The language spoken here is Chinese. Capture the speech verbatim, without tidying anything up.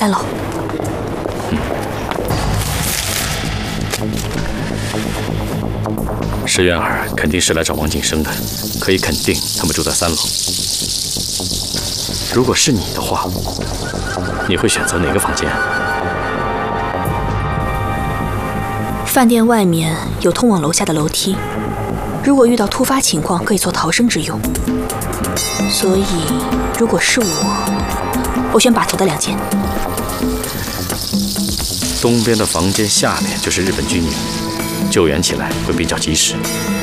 三楼。 嗯。石渊儿肯定是来找王景生的，可以肯定他们住在三楼。如果是你的话，你会选择哪个房间？ 饭店外面有通往楼下的楼梯，如果遇到突发情况，可以做逃生之用。所以，如果是我，我选把头的两间。 东边的房间下面就是日本军营，救援起来会比较及时。